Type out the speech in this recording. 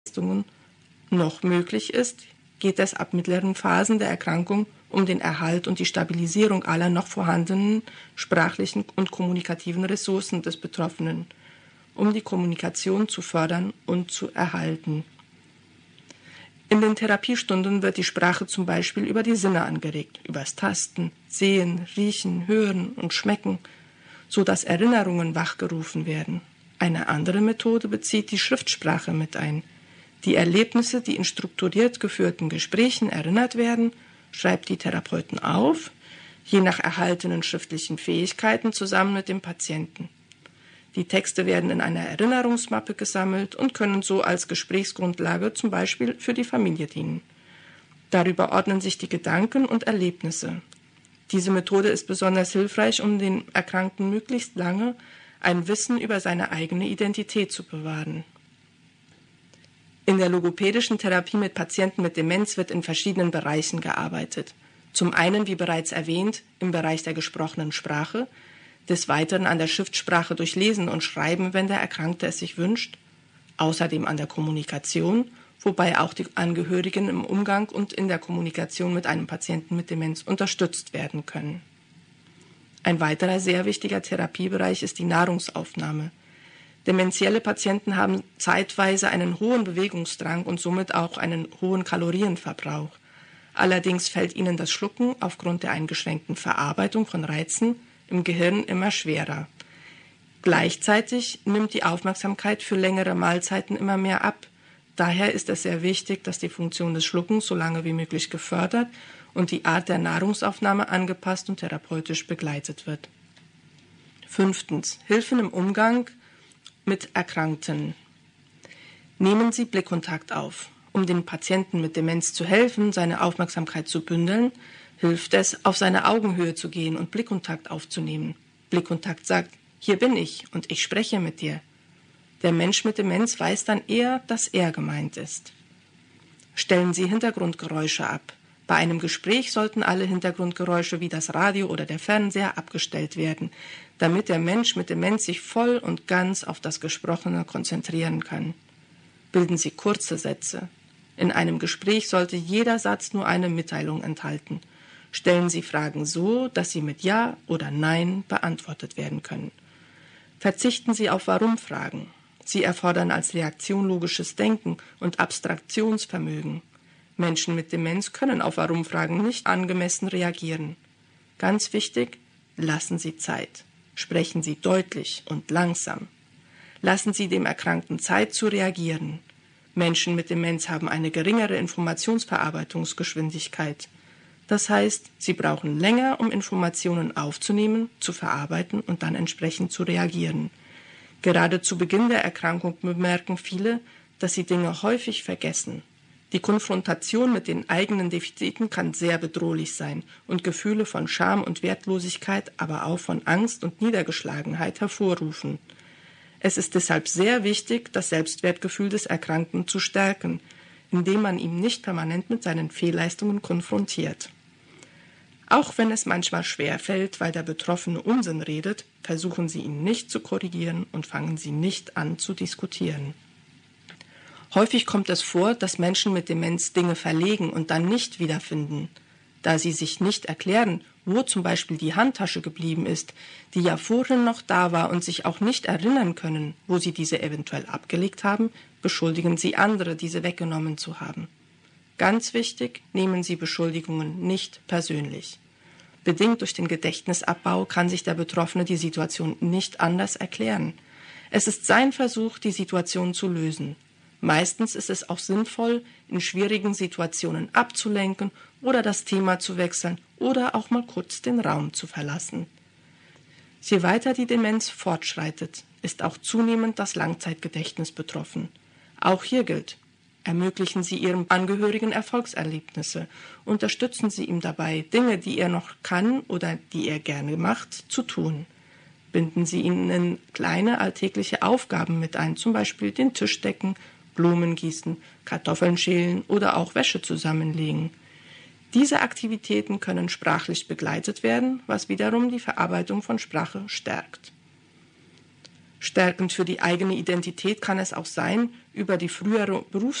Leistungen noch möglich ist, geht es ab mittleren Phasen der Erkrankung um den Erhalt und die Stabilisierung aller noch vorhandenen sprachlichen und kommunikativen Ressourcen des Betroffenen, um die Kommunikation zu fördern und zu erhalten. In den Therapiestunden wird die Sprache zum Beispiel über die Sinne angeregt, übers Tasten, Sehen, Riechen, Hören und Schmecken, so dass Erinnerungen wachgerufen werden. Eine andere Methode bezieht die Schriftsprache mit ein. Die Erlebnisse, die in strukturiert geführten Gesprächen erinnert werden, schreibt die Therapeuten auf, je nach erhaltenen schriftlichen Fähigkeiten zusammen mit dem Patienten. Die Texte werden in einer Erinnerungsmappe gesammelt und können so als Gesprächsgrundlage zum Beispiel für die Familie dienen. Darüber ordnen sich die Gedanken und Erlebnisse. Diese Methode ist besonders hilfreich, um den Erkrankten möglichst lange ein Wissen über seine eigene Identität zu bewahren. In der logopädischen Therapie mit Patienten mit Demenz wird in verschiedenen Bereichen gearbeitet. Zum einen, wie bereits erwähnt, im Bereich der gesprochenen Sprache, des Weiteren an der Schriftsprache durch Lesen und Schreiben, wenn der Erkrankte es sich wünscht, außerdem an der Kommunikation, wobei auch die Angehörigen im Umgang und in der Kommunikation mit einem Patienten mit Demenz unterstützt werden können. Ein weiterer sehr wichtiger Therapiebereich ist die Nahrungsaufnahme. Dementielle Patienten haben zeitweise einen hohen Bewegungsdrang und somit auch einen hohen Kalorienverbrauch. Allerdings fällt ihnen das Schlucken aufgrund der eingeschränkten Verarbeitung von Reizen im Gehirn immer schwerer. Gleichzeitig nimmt die Aufmerksamkeit für längere Mahlzeiten immer mehr ab. Daher ist es sehr wichtig, dass die Funktion des Schluckens so lange wie möglich gefördert und die Art der Nahrungsaufnahme angepasst und therapeutisch begleitet wird. 5. Hilfen im Umgang mit Erkrankten. Nehmen Sie Blickkontakt auf. Um dem Patienten mit Demenz zu helfen, seine Aufmerksamkeit zu bündeln, hilft es, auf seine Augenhöhe zu gehen und Blickkontakt aufzunehmen. Blickkontakt sagt, hier bin ich und ich spreche mit dir. Der Mensch mit Demenz weiß dann eher, dass er gemeint ist. Stellen Sie Hintergrundgeräusche ab. Bei einem Gespräch sollten alle Hintergrundgeräusche wie das Radio oder der Fernseher abgestellt werden, damit der Mensch mit Demenz sich voll und ganz auf das Gesprochene konzentrieren kann. Bilden Sie kurze Sätze. In einem Gespräch sollte jeder Satz nur eine Mitteilung enthalten. Stellen Sie Fragen so, dass sie mit Ja oder Nein beantwortet werden können. Verzichten Sie auf Warum-Fragen. Sie erfordern als Reaktion logisches Denken und Abstraktionsvermögen. Menschen mit Demenz können auf Warum-Fragen nicht angemessen reagieren. Ganz wichtig, lassen Sie Zeit. Sprechen Sie deutlich und langsam. Lassen Sie dem Erkrankten Zeit zu reagieren. Menschen mit Demenz haben eine geringere Informationsverarbeitungsgeschwindigkeit. Das heißt, sie brauchen länger, um Informationen aufzunehmen, zu verarbeiten und dann entsprechend zu reagieren. Gerade zu Beginn der Erkrankung bemerken viele, dass sie Dinge häufig vergessen. Die Konfrontation mit den eigenen Defiziten kann sehr bedrohlich sein und Gefühle von Scham und Wertlosigkeit, aber auch von Angst und Niedergeschlagenheit hervorrufen. Es ist deshalb sehr wichtig, das Selbstwertgefühl des Erkrankten zu stärken, indem man ihn nicht permanent mit seinen Fehlleistungen konfrontiert. Auch wenn es manchmal schwer fällt, weil der Betroffene Unsinn redet, versuchen Sie ihn nicht zu korrigieren und fangen Sie nicht an zu diskutieren. Häufig kommt es vor, dass Menschen mit Demenz Dinge verlegen und dann nicht wiederfinden. Da sie sich nicht erklären, wo zum Beispiel die Handtasche geblieben ist, die ja vorhin noch da war und sich auch nicht erinnern können, wo sie diese eventuell abgelegt haben, beschuldigen sie andere, diese weggenommen zu haben. Ganz wichtig, nehmen Sie Beschuldigungen nicht persönlich. Bedingt durch den Gedächtnisabbau kann sich der Betroffene die Situation nicht anders erklären. Es ist sein Versuch, die Situation zu lösen. Meistens ist es auch sinnvoll, in schwierigen Situationen abzulenken oder das Thema zu wechseln oder auch mal kurz den Raum zu verlassen. Je weiter die Demenz fortschreitet, ist auch zunehmend das Langzeitgedächtnis betroffen. Auch hier gilt, ermöglichen Sie Ihrem Angehörigen Erfolgserlebnisse, unterstützen Sie ihm dabei, Dinge, die er noch kann oder die er gerne macht, zu tun. Binden Sie ihn in kleine alltägliche Aufgaben mit ein, zum Beispiel den Tisch decken, Blumen gießen, Kartoffeln schälen oder auch Wäsche zusammenlegen. Diese Aktivitäten können sprachlich begleitet werden, was wiederum die Verarbeitung von Sprache stärkt. Stärkend für die eigene Identität kann es auch sein, über die frühere